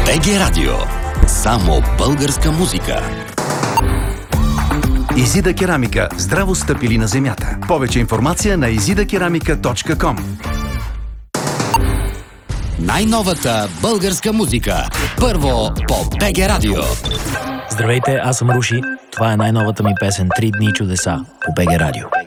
БГ Радио. Само българска музика. Изида керамика. Здраво стъпили на земята. Повече информация на izidakeramika.com. Най-новата българска музика. Първо по БГ Радио. Здравейте, аз съм Руши. Това е най-новата ми песен "Три дни чудеса" по БГ Радио.